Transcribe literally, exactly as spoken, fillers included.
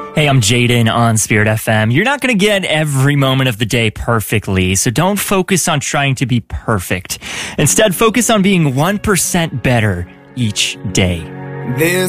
Hey, I'm Jaden on Spirit F M. You're not going to get every moment of the day perfectly, so don't focus on trying to be perfect. Instead, focus on being one percent better each day. There's